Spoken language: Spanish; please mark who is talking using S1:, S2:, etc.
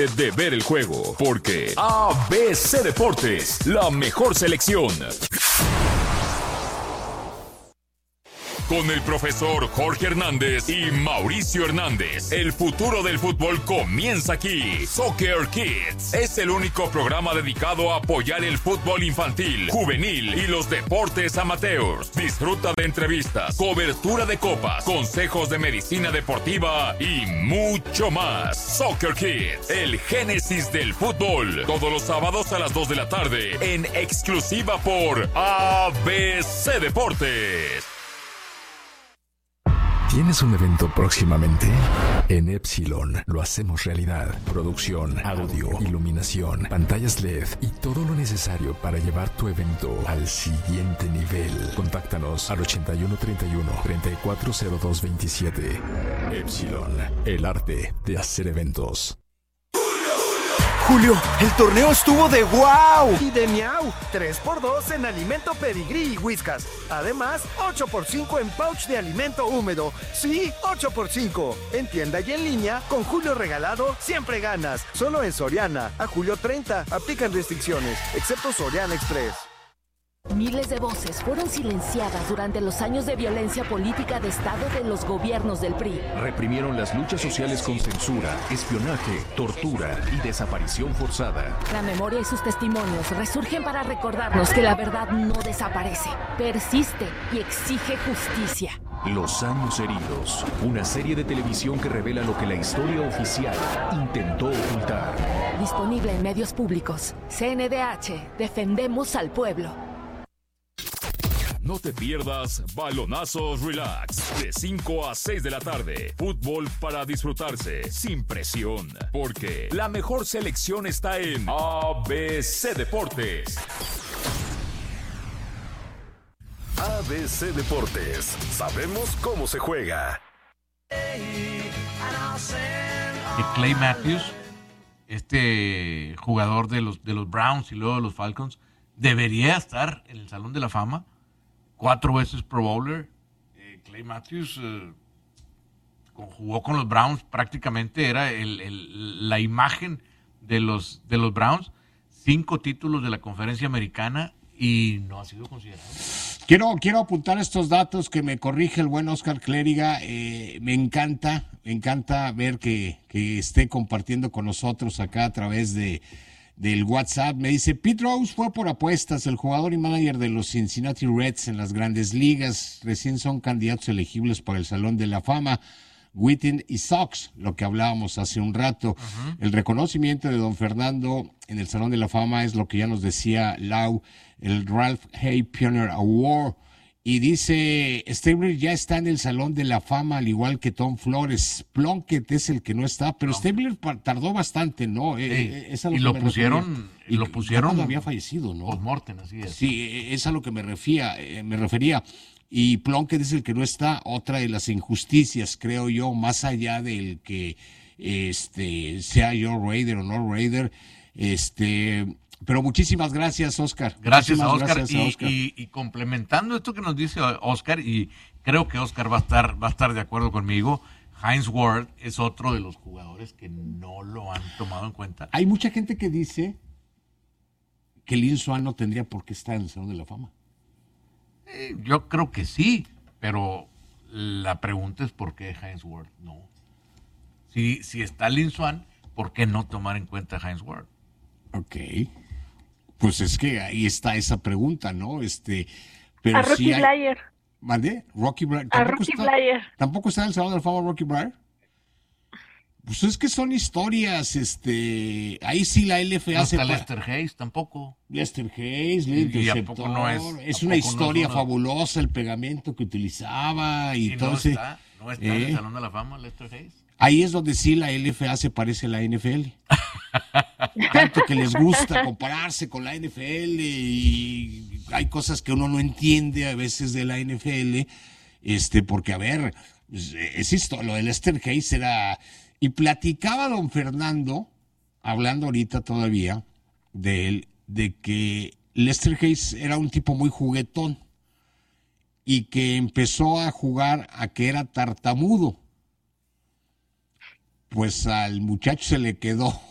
S1: de ver el juego, porque ABC Deportes, la mejor selección. Con el profesor Jorge Hernández y Mauricio Hernández, el futuro del fútbol comienza aquí. Soccer Kids es el único programa dedicado a apoyar el fútbol infantil, juvenil y los deportes amateurs. Disfruta de entrevistas, cobertura de copas, consejos de medicina deportiva y mucho más. Soccer Kids, el génesis del fútbol. Todos los sábados a las 2 de la tarde, en exclusiva por ABC Deportes.
S2: ¿Tienes un evento próximamente? En Epsilon lo hacemos realidad. Producción, audio, iluminación, pantallas LED y todo lo necesario para llevar tu evento al siguiente nivel. Contáctanos al 8131-340227. Epsilon, el arte de hacer eventos.
S3: Julio, el torneo estuvo de wow y de miau. 3x2 en alimento Pedigrí y Whiskas. Además, 8x5 en pouch de alimento húmedo. Sí, 8x5. En tienda y en línea, con Julio regalado, siempre ganas. Solo en Soriana. A julio 30. Aplican restricciones, excepto Soriana Express.
S4: Miles de voces fueron silenciadas durante los años de violencia política de Estado de los gobiernos del PRI.
S5: Reprimieron las luchas sociales con censura, espionaje, tortura y desaparición forzada.
S4: La memoria y sus testimonios resurgen para recordarnos que la verdad no desaparece, persiste y exige justicia.
S5: Los años heridos, una serie de televisión que revela lo que la historia oficial intentó ocultar.
S4: Disponible en medios públicos. CNDH, defendemos al pueblo.
S1: No te pierdas Balonazos Relax, de 5 a 6 de la tarde. Fútbol para disfrutarse, sin presión. Porque la mejor selección está en ABC Deportes.
S6: ABC Deportes, sabemos cómo se juega.
S7: Clay Matthews, este jugador de los Browns y luego de los Falcons, debería estar en el Salón de la Fama. 4 veces Pro Bowler. Clay Matthews jugó con los Browns, prácticamente era la imagen de los Browns. 5 títulos de la Conferencia Americana y no ha sido considerado.
S8: Quiero apuntar estos datos que me corrige el buen Oscar Clériga. Me encanta ver que esté compartiendo con nosotros acá a través del WhatsApp. Me dice, Pete Rose fue por apuestas, el jugador y manager de los Cincinnati Reds en las grandes ligas. Recién son candidatos elegibles para el Salón de la Fama. Witten y Sox, lo que hablábamos hace un rato. Uh-huh. El reconocimiento de don Fernando en el Salón de la Fama es lo que ya nos decía Lau, el Ralph Hay Pioneer Award. Y dice, Stabler ya está en el Salón de la Fama, al igual que Tom Flores. Plunkett es el que no está, pero Stabler tardó bastante, ¿no?
S7: Sí. Y lo pusieron
S8: cuando había fallecido, ¿no?
S7: Post-mortem, así es.
S8: Sí, es a lo que me refería. Y Plunkett es el que no está. Otra de las injusticias, creo yo, más allá del que sea yo Raider o no Raider, pero muchísimas gracias, Oscar.
S7: Gracias a Oscar. Y complementando esto que nos dice Oscar, y creo que Oscar va a estar de acuerdo conmigo, Hines Ward es otro de los jugadores que no lo han tomado en cuenta.
S8: Hay mucha gente que dice que Lynn Swann no tendría por qué estar en el Salón de la Fama.
S7: Yo creo que sí, pero la pregunta es por qué Hines Ward no. Si está Lynn Swann, ¿por qué no tomar en cuenta a Hines Ward?
S8: Ok. Pues es que ahí está esa pregunta, ¿no? Pero
S9: a Rocky Bleier.
S8: ¿Mandé? Rocky Bleier.
S9: A Rocky Bleier.
S8: ¿Tampoco está en el Salón de la Fama Rocky Bleier? Pues es que son historias, ahí sí la LFA
S7: hasta Lester Hayes tampoco.
S8: Lester Hayes, el interceptor, es una historia fabulosa, el pegamento que utilizaba y todo.
S7: No está en el Salón de la Fama Lester Hayes.
S8: Ahí es donde sí la LFA se parece a la NFL. Tanto que les gusta compararse con la NFL y hay cosas que uno no entiende a veces de la NFL, porque a ver, lo de Lester Hayes era... Y platicaba don Fernando, hablando ahorita todavía, de él, de que Lester Hayes era un tipo muy juguetón y que empezó a jugar a que era tartamudo. Pues al muchacho se le quedó